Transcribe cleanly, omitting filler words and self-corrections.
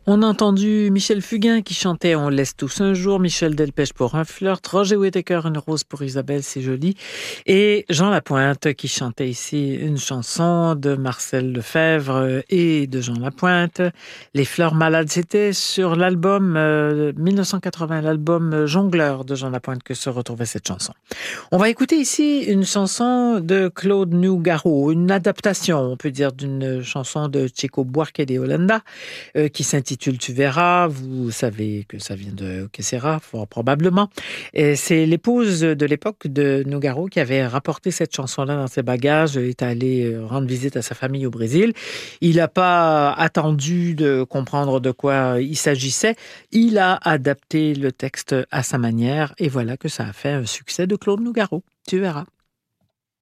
On a entendu Michel Fugain qui chantait On laisse tous un jour, Michel Delpech pour un flirt, Roger Whittaker une rose pour Isabelle, c'est joli, et Jean Lapointe qui chantait ici une chanson de Marcel Lefebvre et de Jean Lapointe. Les fleurs malades, c'était sur l'album 1980, l'album Jongleur de Jean Lapointe que se retrouvait cette chanson. On va écouter ici une chanson de Claude Nougaro, une adaptation, on peut dire, d'une chanson de Chico Buarque de Holanda, qui s'intitule Tu verras. Vous savez que ça vient de Kessera, fort probablement. Et c'est l'épouse de l'époque de Nougaro qui avait rapporté cette chanson-là dans ses bagages, est allé rendre visite à sa famille au Brésil. Il n'a pas attendu de comprendre de quoi il s'agissait. Il a adapté le texte à sa manière et voilà que ça a fait un succès de Claude Nougaro. Tu verras.